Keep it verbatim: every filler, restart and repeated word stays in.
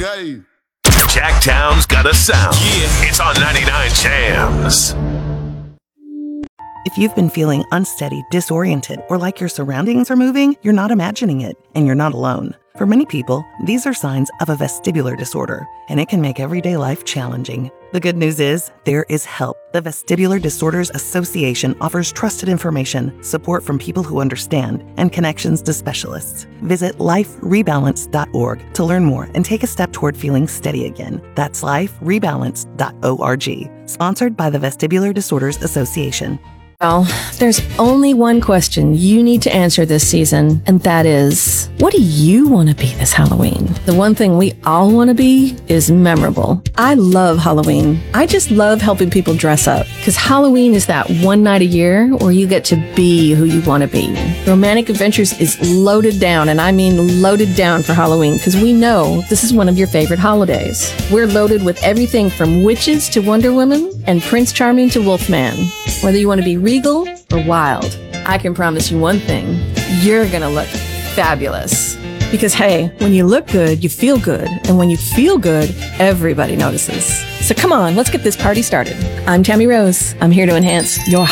gay. Jacktown's got a sound. Yeah. It's on ninety-nine Jams. If you've been feeling unsteady, disoriented, or like your surroundings are moving, you're not imagining it, and you're not alone. For many people, these are signs of a vestibular disorder, and it can make everyday life challenging. The good news is, there is help. The Vestibular Disorders Association offers trusted information, support from people who understand, and connections to specialists. Visit life rebalance dot org to learn more and take a step toward feeling steady again. That's life rebalance dot org. Sponsored by the Vestibular Disorders Association. Well, there's only one question you need to answer this season, and that is, what do you want to be this Halloween? The one thing we all want to be is memorable. I love Halloween. I just love helping people dress up, because Halloween is that one night a year where you get to be who you want to be. Romantic Adventures is loaded down, and I mean loaded down for Halloween, because we know this is one of your favorite holidays. We're loaded with everything from witches to Wonder Woman and Prince Charming to Wolfman. Whether you want to be regal or wild, I can promise you one thing. You're going to look fabulous. Because, hey, when you look good, you feel good. And when you feel good, everybody notices. So come on, let's get this party started. I'm Tammy Rose. I'm here to enhance your